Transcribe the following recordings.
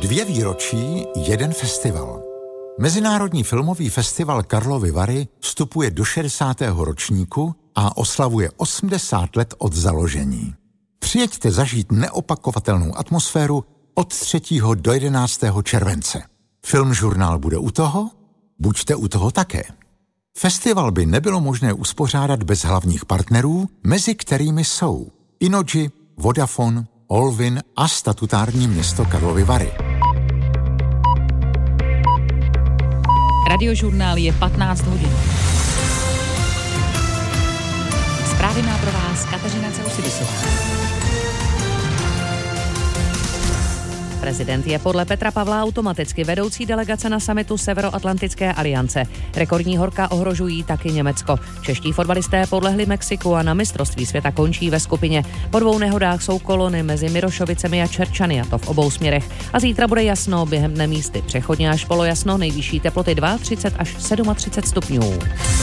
2 výročí, 1 festival. Mezinárodní filmový festival Karlovy Vary vstupuje do 60. ročníku a oslavuje 80 let od založení. Přijeďte zažít neopakovatelnou atmosféru od 3. do 11. července. Filmžurnál bude u toho? Buďte u toho také. Festival by nebylo možné uspořádat bez hlavních partnerů, mezi kterými jsou Innogy, Vodafone, Olvin a statutární město Karlovy Vary. Radiožurnál je 15 hodin. Zprávy má pro vás Kateřina Ceusibisová. Prezident je podle Petra Pavla automaticky vedoucí delegace na summitu Severoatlantické aliance. Rekordní horka ohrožují taky Německo. Čeští fotbalisté podlehli Mexiku a na mistrovství světa končí ve skupině. Po 2 nehodách jsou kolony mezi Mirošovicemi a Čerčany, a to v obou směrech. A zítra bude jasno, během dne místy přechodně až polojasno, nejvyšší teploty 32 až 37 stupňů.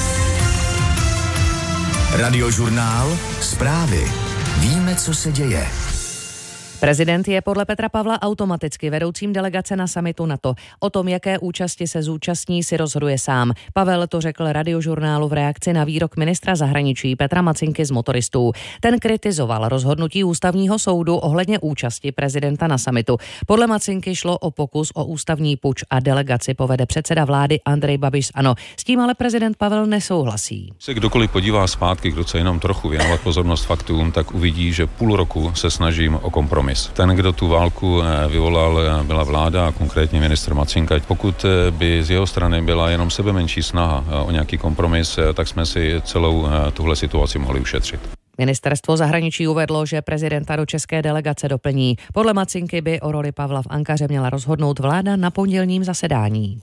Radiožurnál, zprávy. Víme, co se děje. Prezident je podle Petra Pavla automaticky vedoucím delegace na summitu NATO. O tom, jaké účasti se zúčastní, si rozhoduje sám. Pavel to řekl Radiožurnálu v reakci na výrok ministra zahraničí Petra Macinky z motoristů. Ten kritizoval rozhodnutí ústavního soudu ohledně účasti prezidenta na summitu. Podle Macinky šlo o pokus o ústavní puč a delegaci povede předseda vlády Andrej Babiš z ANO. S tím ale prezident Pavel nesouhlasí. Se kdokoliv podívá zpátky, kdo chce jenom trochu věnovat pozornost faktům, tak uvidí, že půl roku se snažím o kompromis. Ten, kdo tu válku vyvolal, byla vláda a konkrétně ministr Macinka. Pokud by z jeho strany byla jenom sebemenší snaha o nějaký kompromis, tak jsme si celou tuhle situaci mohli ušetřit. Ministerstvo zahraničí uvedlo, že prezidenta do české delegace doplní. Podle Macinky by o roli Pavla v Ankaře měla rozhodnout vláda na pondělním zasedání.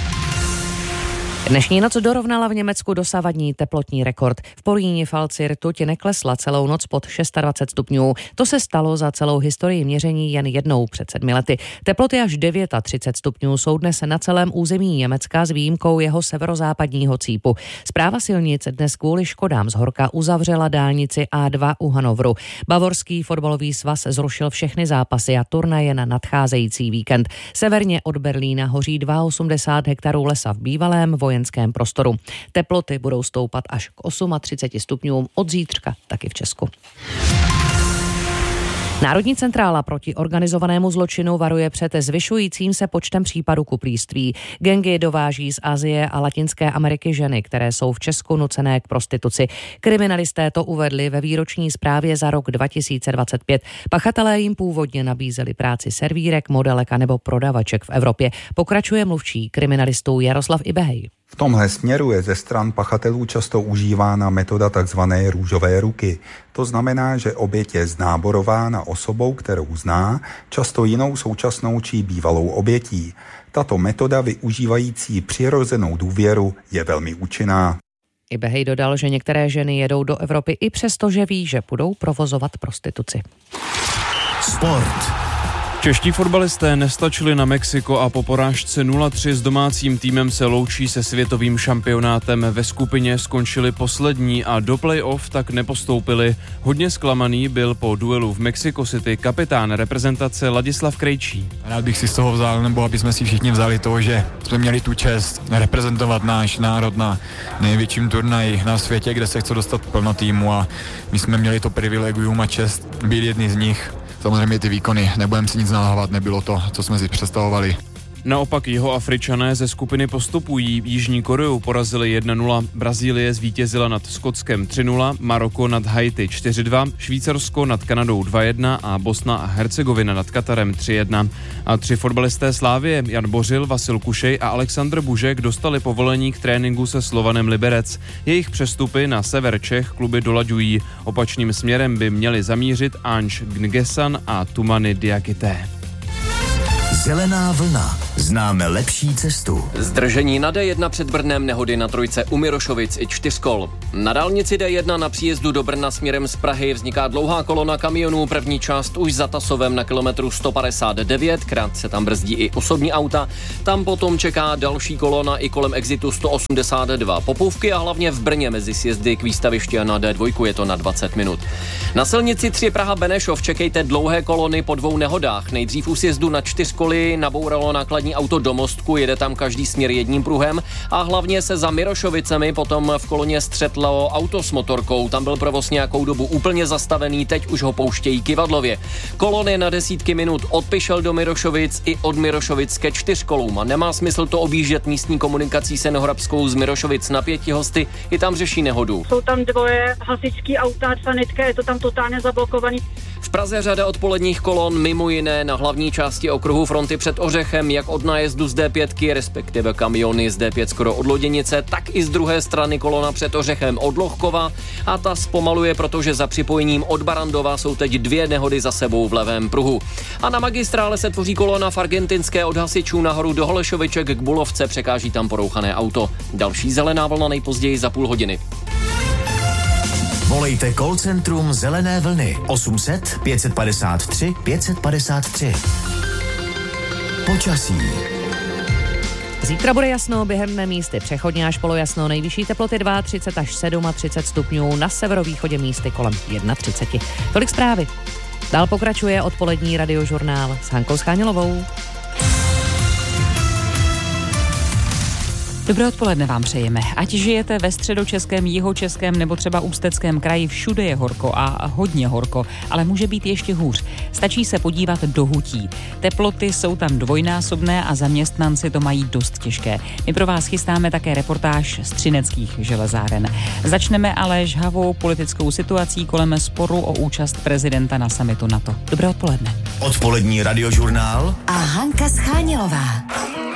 Dnešní noc dorovnala v Německu dosavadní teplotní rekord. V Políni Falci rtuť neklesla celou noc pod 26 stupňů. To se stalo za celou historii měření jen jednou před 7 lety. Teploty až 39 stupňů jsou dnes na celém území Německa s výjimkou jeho severozápadního cípu. Správa silnic dnes kvůli škodám z horka uzavřela dálnici A2 u Hanovru. Bavorský fotbalový svaz zrušil všechny zápasy a turnaje na nadcházející víkend. Severně od Berlína hoří 82 hektarů lesa v bývalém vojenském prostoru. Teploty budou stoupat až k 38 stupňům od zítřka, taky v Česku. Národní centrála proti organizovanému zločinu varuje před zvyšujícím se počtem případů kuplíství. Gangy dováží z Asie a Latinské Ameriky ženy, které jsou v Česku nucené k prostituci. Kriminalisté to uvedli ve výroční zprávě za rok 2025. Pachatelé jim původně nabízeli práci servírek, modelek a nebo prodavaček v Evropě. Pokračuje mluvčí kriminalistů Jaroslav Ibehej. V tomhle směru je ze stran pachatelů často užívána metoda tzv. Růžové ruky. To znamená, že oběť je znáborována osobou, kterou zná, často jinou současnou či bývalou obětí. Tato metoda využívající přirozenou důvěru je velmi účinná. Ibehej dodal, že některé ženy jedou do Evropy i přesto, že ví, že budou provozovat prostituci. Sport. Čeští fotbalisté nestačili na Mexiko a po porážce 0-3 s domácím týmem se loučí se světovým šampionátem. Ve skupině skončili poslední a do play-off tak nepostoupili. Hodně zklamaný byl po duelu v Mexico City kapitán reprezentace Ladislav Krejčí. Rád bych si z toho vzal, nebo aby jsme si všichni vzali to, že jsme měli tu čest reprezentovat náš národ na největším turnaji na světě, kde se chce dostat plno týmu, a my jsme měli to privilegium a čest být jedni z nich. Samozřejmě ty výkony, nebudeme si nic nalhávat, nebylo to, co jsme si představovali. Naopak Jihoafričané ze skupiny postupují. Jižní Koreu porazili 1-0, Brazílie zvítězila nad Skotskem 3-0, Maroko nad Haiti 4-2, Švýcarsko nad Kanadou 2-1 a Bosna a Hercegovina nad Katarem 3-1. A 3 fotbalisté Slávie, Jan Bořil, Vasil Kušej a Alexandr Bužek, dostali povolení k tréninku se Slovanem Liberec. Jejich přestupy na sever Čech kluby dolaďují. Opačným směrem by měli zamířit Ange Ngesan a Tumani Diakité. Zelená vlna. Známe lepší cestu. Zdržení na D1 před Brnem, nehody na trojce u Mirošovic i čtyřkol. Na dálnici D1 na příjezdu do Brna směrem z Prahy vzniká dlouhá kolona kamionů. První část už za Tasovem na kilometru 159, krátce tam brzdí i osobní auta. Tam potom čeká další kolona i kolem exitu 182 Popůvky a hlavně v Brně mezi sjezdy k výstavišti a na D2 je to na 20 minut. Na silnici 3 Praha-Benešov čekejte dlouhé kolony po 2 nehodách. Nejdřív u sjezdu na 4koly nabouralo nákladní auto do mostku, jede tam každý směr jedním pruhem a hlavně se za Mirošovicemi potom v koloně střetlo auto s motorkou. Tam byl provoz nějakou dobu úplně zastavený, teď už ho pouštějí kyvadlově. Kolony na desítky minut od Pišel do Mirošovic i od Mirošovic ke 4kolům a nemá smysl to objíždět místní komunikací Senohrabskou z Mirošovic na Pětihosty, i tam řeší nehodu. Jsou tam 2 hasičský auta, sanitka, je to tam totálně zablokovaný. V Praze řada odpoledních kolon, mimo jiné na hlavní části okruhu fronty před Ořechem, jak od nájezdu z D5, respektive kamiony z D5 skoro od Loděnice, tak i z druhé strany kolona před Ořechem od Lohkova a ta zpomaluje, protože za připojením od Barandova jsou teď 2 nehody za sebou v levém pruhu. A na magistrále se tvoří kolona v Argentinské od hasičů nahoru do Holešoviček k Bulovce, překáží tam porouchané auto. Další zelená vlna nejpozději za půl hodiny. Volejte call centrum Zelené vlny 800 553 553. Počasí. Zítra bude jasno, během místy přechodně až polojasno, nejvyšší teploty 32 až 37 stupňů, na severovýchodě místy kolem 31. Tolik zprávy. Dál pokračuje odpolední radiožurnál s Hankou Schánělovou. Dobré odpoledne vám přejeme. Ať žijete ve středočeském, jihočeském nebo třeba Ústeckém kraji, všude je horko a hodně horko, ale může být ještě hůř. Stačí se podívat do Hutí. Teploty jsou tam dvojnásobné a zaměstnanci to mají dost těžké. My pro vás chystáme také reportáž z třineckých železáren. Začneme ale žhavou politickou situací kolem sporu o účast prezidenta na summitu NATO. Dobré odpoledne. Odpolední radiožurnál a Hanka Schánělová.